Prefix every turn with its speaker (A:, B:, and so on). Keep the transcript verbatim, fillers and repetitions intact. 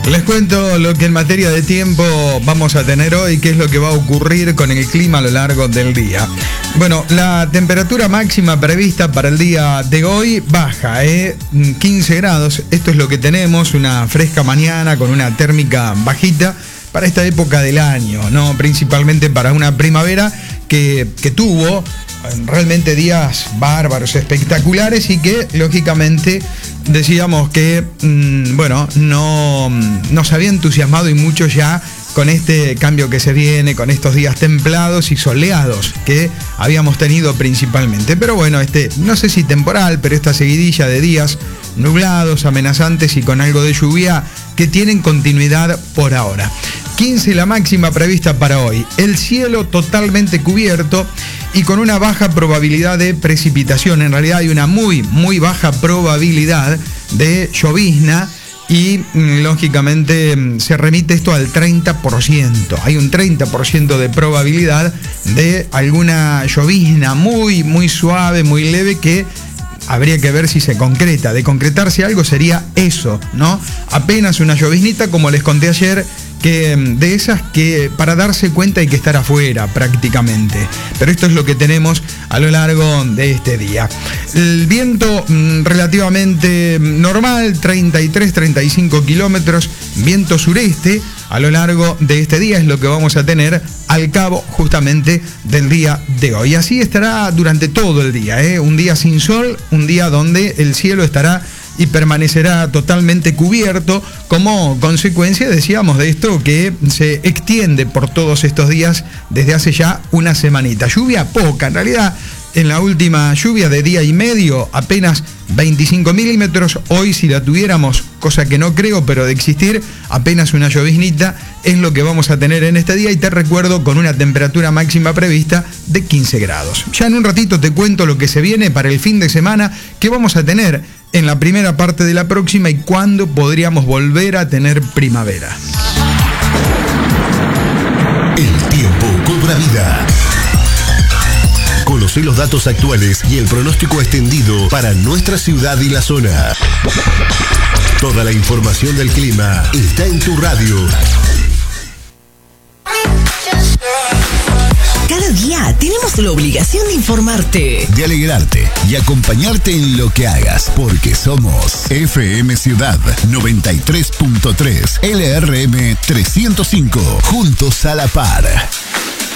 A: Les cuento lo que en materia de tiempo vamos a tener hoy, qué es lo que va a ocurrir con el clima a lo largo del día. Bueno, la temperatura máxima prevista para el día de hoy baja, ¿eh? quince grados, esto es lo que tenemos, una fresca mañana con una térmica bajita para esta época del año, ¿no? Principalmente para una primavera que, que tuvo realmente días bárbaros, espectaculares y que lógicamente decíamos que, mmm, bueno, no nos había entusiasmado y mucho ya con este cambio que se viene, con estos días templados y soleados que habíamos tenido principalmente. Pero bueno, este, no sé si temporal, pero esta seguidilla de días nublados, amenazantes y con algo de lluvia que tienen continuidad por ahora. quince la máxima prevista para hoy. El cielo totalmente cubierto y con una baja probabilidad de precipitación. En realidad hay una muy, muy baja probabilidad de llovizna y lógicamente se remite esto al treinta por ciento. Hay un treinta por ciento de probabilidad de alguna llovizna muy, muy suave, muy leve que habría que ver si se concreta. De concretarse algo sería eso, ¿no? Apenas una lloviznita, como les conté ayer, que de esas que para darse cuenta hay que estar afuera prácticamente. Pero esto es lo que tenemos a lo largo de este día. El viento mmm, relativamente normal, treinta y tres, treinta y cinco kilómetros, viento sureste a lo largo de este día es lo que vamos a tener al cabo justamente del día de hoy. Así estará durante todo el día, ¿eh? Un día sin sol, un día donde el cielo estará y permanecerá totalmente cubierto como consecuencia, decíamos, de esto que se extiende por todos estos días desde hace ya una semanita. Lluvia poca, en realidad en la última lluvia de día y medio apenas veinticinco milímetros, hoy si la tuviéramos, cosa que no creo, pero de existir, apenas una lloviznita es lo que vamos a tener en este día y te recuerdo con una temperatura máxima prevista de quince grados. Ya en un ratito te cuento lo que se viene para el fin de semana, que vamos a tener en la primera parte de la próxima y cuándo podríamos volver a tener primavera.
B: El tiempo cobra vida. Conoce los datos actuales y el pronóstico extendido para nuestra ciudad y la zona. Toda la información del clima está en tu radio.
C: Cada día tenemos la obligación de informarte,
B: de alegrarte y acompañarte en lo que hagas, porque somos F M Ciudad noventa y tres punto tres, L R M trescientos cinco, juntos a la par.